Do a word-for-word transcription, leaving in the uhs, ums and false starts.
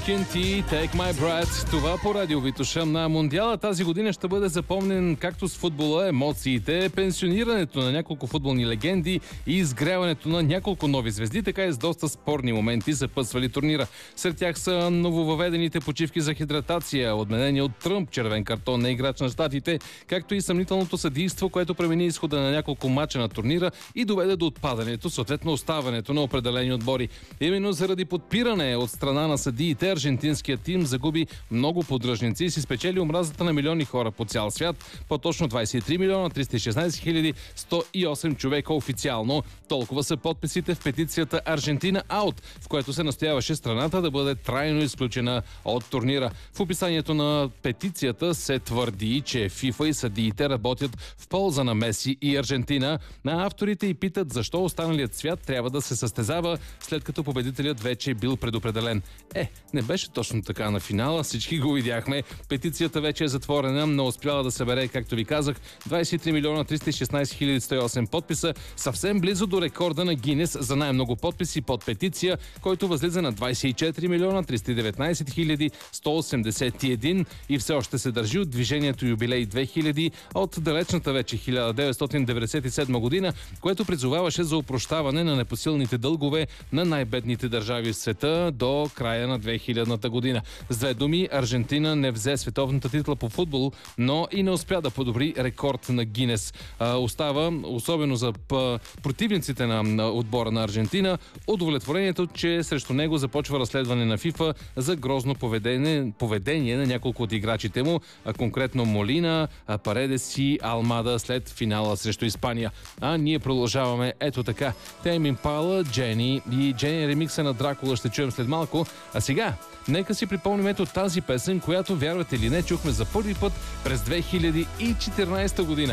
Måneskin и Take My Breath. Това по радио Витоша на Мондиала тази година ще бъде запомнен както с футбола, емоциите, пенсионирането на няколко футболни легенди и изгряването на няколко нови звезди, така и с доста спорни моменти съпътствали турнира. Сред тях са нововъведените почивки за хидратация, отменени от Тръмп червен картон на играч на щатите, както и съмнителното съдийство, което премени изхода на няколко мача на турнира и доведе до отпадането, съответно оставането на определени отбори. Именно заради подпиране от страна на съдиите, аржентинският тим загуби много поддръжници и си спечели омразата на милиони хора по цял свят. По-точно двадесет и три милиона триста и шестнадесет хиляди сто и осем човека официално. Толкова са подписите в петицията Аржентина Аут, в което се настояваше страната да бъде трайно изключена от турнира. В описанието на петицията се твърди, че ФИФА и съдиите работят в полза на Меси и Аржентина. На авторите и питат защо останалият свят трябва да се състезава, след като победителят вече е бил предопределен. Е, не беше точно така на финала, всички го видяхме. Петицията вече е затворена, но успяла да събере, както ви казах, двадесет и три милиона триста и шестнадесет хиляди сто и осем подписа, съвсем близо до рекорда на Гинес за най-много подписи под петиция, който възлиза на двадесет и четири милиона триста и деветнадесет хиляди сто осемдесет и един и все още се държи от движението Юбилей две хиляди от далечната вече хиляда деветстотин деветдесет и седма година, което призоваваше за опрощаване на непосилните дългове на най-бедните държави в света до края на две хилядната година. С две думи, Аржентина не взе световната титла по футбол, но и не успя да подобри рекорд на Гинес. А, остава, особено за п- противниците на, на отбора на Аржентина, удовлетворението, че срещу него започва разследване на ФИФА за грозно поведение, поведение на няколко от играчите му, а конкретно Молина, Паредес и Алмада след финала срещу Испания. А ние продължаваме ето така. Тейм Импала, Джени и Джени ремикса на Дракула ще чуем след малко. А сега, нека си припомним ето тази песен, която, вярвате или не, чухме за първи път през две хиляди и четиринадесета година.